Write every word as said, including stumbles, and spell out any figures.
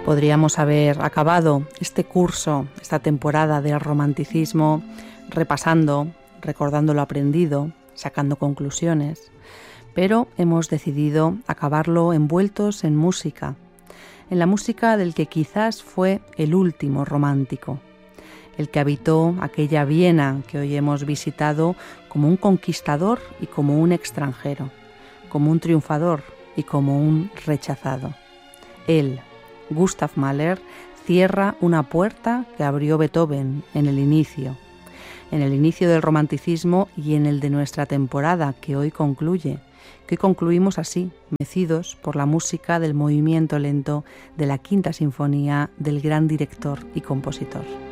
Podríamos haber acabado este curso, esta temporada del romanticismo, repasando, recordando lo aprendido, sacando conclusiones, pero hemos decidido acabarlo envueltos en música, en la música del que quizás fue el último romántico, el que habitó aquella Viena que hoy hemos visitado como un conquistador y como un extranjero, como un triunfador y como un rechazado. Él, Gustav Mahler, cierra una puerta que abrió Beethoven en el inicio, en el inicio del romanticismo y en el de nuestra temporada que hoy concluye, que hoy concluimos así, mecidos por la música del movimiento lento de la Quinta Sinfonía del gran director y compositor.